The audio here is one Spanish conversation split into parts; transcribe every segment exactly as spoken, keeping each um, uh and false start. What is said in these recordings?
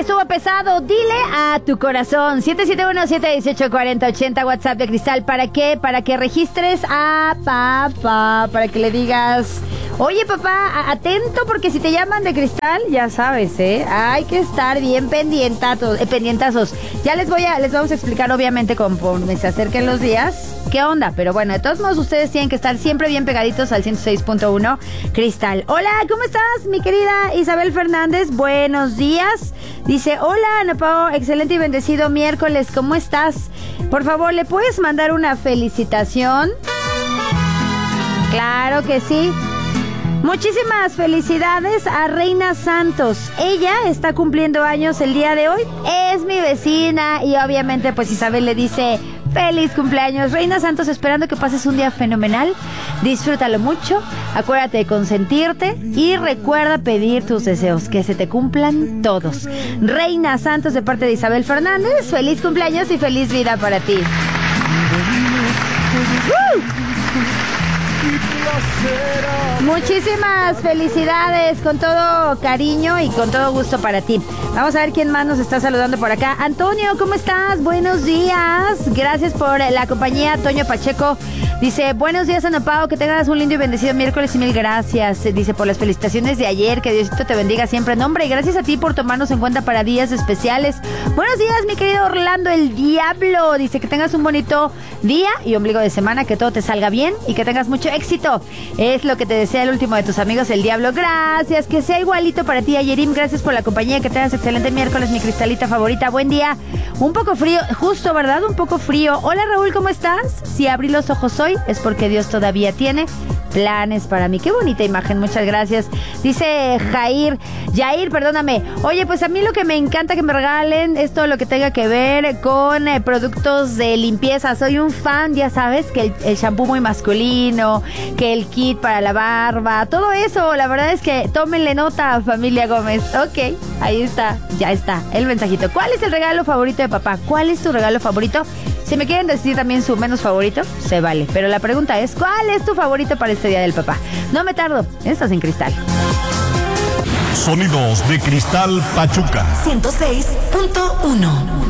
estuvo pesado, dile a tu corazón. siete siete uno, siete uno ocho, cuatro cero ocho cero, WhatsApp de Cristal. ¿Para qué? Para que registres a papá, para que le digas... Oye, papá, atento, porque si te llaman de Cristal, ya sabes, ¿eh? Hay que estar bien pendientatos, eh, pendientazos. Ya les voy a, les vamos a explicar, obviamente, conforme se acerquen los días, qué onda. Pero bueno, de todos modos, ustedes tienen que estar siempre bien pegaditos al ciento seis punto uno Cristal. Hola, ¿cómo estás, mi querida Isabel Fernández? Buenos días. Dice, hola, Ana Pao, excelente y bendecido miércoles, ¿cómo estás? Por favor, ¿le puedes mandar una felicitación? Claro que sí. Muchísimas felicidades a Reina Santos. Ella está cumpliendo años el día de hoy. Es mi vecina y obviamente pues Isabel le dice feliz cumpleaños. Reina Santos, esperando que pases un día fenomenal. Disfrútalo mucho. Acuérdate de consentirte y recuerda pedir tus deseos, que se te cumplan todos. Reina Santos, de parte de Isabel Fernández, feliz cumpleaños y feliz vida para ti. ¡Uh! Muchísimas felicidades, con todo cariño y con todo gusto para ti. Vamos a ver quién más nos está saludando por acá. Antonio, ¿cómo estás? Buenos días. Gracias por la compañía. Toño Pacheco dice, buenos días, Ana Pao, que tengas un lindo y bendecido miércoles y mil gracias. Dice, por las felicitaciones de ayer, que Diosito te bendiga siempre. No, hombre, gracias a ti por tomarnos en cuenta para días especiales. Buenos días, mi querido Orlando el Diablo. Dice, que tengas un bonito día y ombligo de semana, que todo te salga bien y que tengas mucho éxito. Es lo que te desea el último de tus amigos, el Diablo. Gracias, que sea igualito para ti, Ayerim. Gracias por la compañía, que tengas excelente miércoles, mi cristalita favorita. Buen día. Un poco frío, justo, ¿verdad? Un poco frío. Hola, Raúl, ¿cómo estás? Si abrí los ojos hoy es porque Dios todavía tiene planes para mí. Qué bonita imagen, muchas gracias. Dice Jair, Jair, perdóname. Oye, pues a mí lo que me encanta que me regalen es todo lo que tenga que ver con eh, productos de limpieza. Soy un fan, ya sabes, que el, el shampoo muy masculino, que el kit para la barba, todo eso. La verdad es que tómenle nota, familia Gómez. Ok, ahí está, ya está el mensajito. ¿Cuál es el regalo favorito de papá? ¿Cuál es tu regalo favorito? Si me quieren decir también su menos favorito, se vale. Pero la pregunta es, ¿cuál es tu favorito para este Día del Papá? No me tardo, estás en Cristal. Sonidos de Cristal Pachuca. ciento seis punto uno.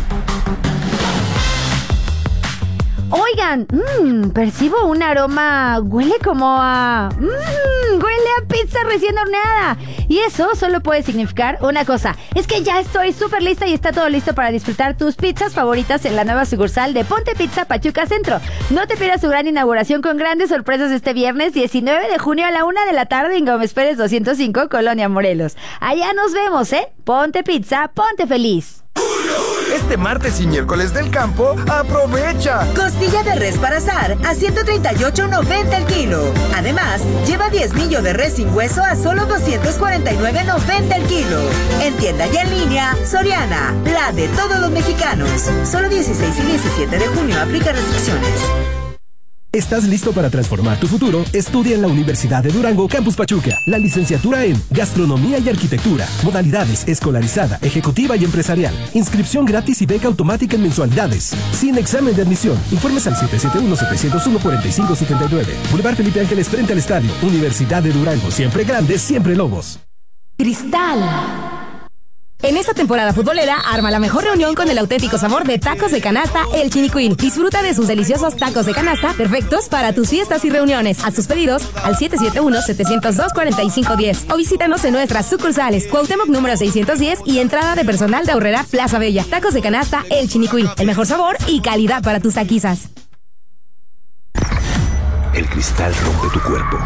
Oigan, mmm, percibo un aroma, huele como a... Mmm, huele a pizza recién horneada. Y eso solo puede significar una cosa. Es que ya estoy súper lista y está todo listo para disfrutar tus pizzas favoritas en la nueva sucursal de Ponte Pizza Pachuca Centro. No te pierdas su gran inauguración con grandes sorpresas este viernes diecinueve de junio a la una de la tarde en Gómez Pérez doscientos cinco, Colonia Morelos. Allá nos vemos, ¿eh? Ponte Pizza, ponte feliz. Este martes y miércoles del campo, aprovecha. Costilla de res para asar a ciento treinta y ocho noventa el kilo. Además, lleva diezmillo de res sin hueso a solo doscientos cuarenta y nueve noventa el kilo. En tienda y en línea, Soriana, la de todos los mexicanos. Solo dieciséis y diecisiete de junio, aplica restricciones. ¿Estás listo para transformar tu futuro? Estudia en la Universidad de Durango, Campus Pachuca. La licenciatura en Gastronomía y Arquitectura. Modalidades escolarizada, ejecutiva y empresarial. Inscripción gratis y beca automática en mensualidades. Sin examen de admisión. Informes al siete siete uno, siete cero uno, cuatro cinco siete nueve. Boulevard Felipe Ángeles frente al estadio. Universidad de Durango. Siempre grandes, siempre lobos. Cristal. En esta temporada futbolera, arma la mejor reunión con el auténtico sabor de tacos de canasta El Chinicuil. Disfruta de sus deliciosos tacos de canasta, perfectos para tus fiestas y reuniones. Haz tus pedidos al siete siete uno, siete cero dos, cuatro cinco uno cero o visítanos en nuestras sucursales Cuauhtémoc número seiscientos diez y entrada de personal de Aurrera Plaza Bella. Tacos de canasta El Chinicuil, el mejor sabor y calidad para tus taquizas. El cristal rompe tu cuerpo,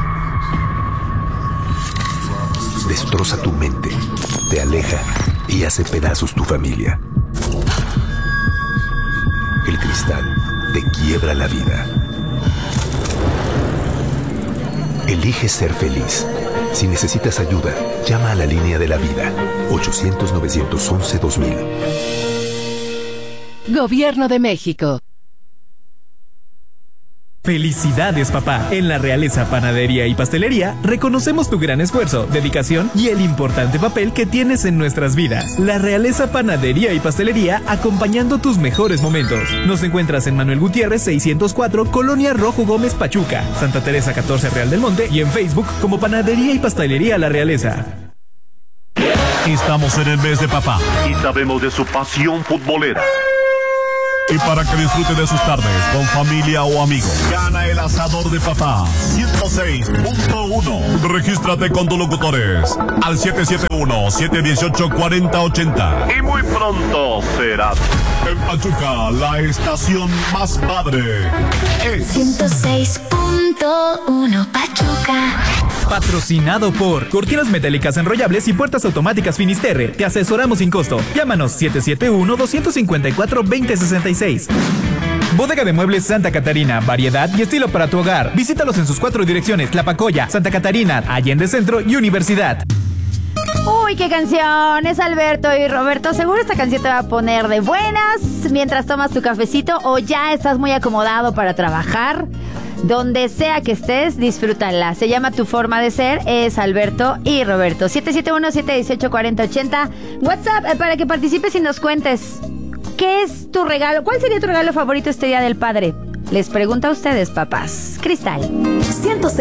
destroza tu mente, te aleja y hace pedazos tu familia. El cristal te quiebra la vida. Elige ser feliz. Si necesitas ayuda, llama a la línea de la vida. ochocientos, novecientos once, dos mil. Gobierno de México. Felicidades, papá. En la Realeza Panadería y Pastelería reconocemos tu gran esfuerzo, dedicación y el importante papel que tienes en nuestras vidas. La Realeza Panadería y Pastelería, acompañando tus mejores momentos. Nos encuentras en Manuel Gutiérrez seiscientos cuatro, Colonia Rojo Gómez, Pachuca, Santa Teresa catorce, Real del Monte, y en Facebook como Panadería y Pastelería La Realeza. Estamos en el mes de papá y sabemos de su pasión futbolera. Y para que disfrute de sus tardes con familia o amigos, gana el asador de papá ciento seis punto uno. Regístrate con tus locutores al siete siete uno, siete uno ocho, cuatro cero ocho cero. Y muy pronto será. En Pachuca, la estación más padre es ciento seis punto uno Pachuca. Patrocinado por Cortinas Metálicas Enrollables y Puertas Automáticas Finisterre. Te asesoramos sin costo. Llámanos siete siete uno, dos cinco cuatro, dos cero seis seis. Bodega de Muebles Santa Catarina. Variedad y estilo para tu hogar. Visítalos en sus cuatro direcciones: Tlapacoya, Santa Catarina, Allende Centro y Universidad. Uy, qué canción, es Alberto y Roberto. Seguro esta canción te va a poner de buenas mientras tomas tu cafecito o ya estás muy acomodado para trabajar. Donde sea que estés, disfrútala. Se llama Tu Forma de Ser. Es Alberto y Roberto. siete siete uno, siete uno ocho, cuatro cero ocho cero. WhatsApp eh, para que participes y nos cuentes ¿qué es tu regalo? ¿Cuál sería tu regalo favorito este Día del Padre? Les pregunto a ustedes, papás. Cristal. ciento seis